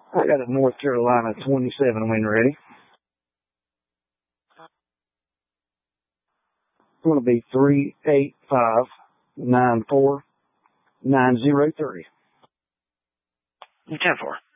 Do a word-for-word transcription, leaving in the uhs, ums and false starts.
I got a North Carolina twenty-seven when ready. It's going to be three eight five nine four nine zero three. ten four.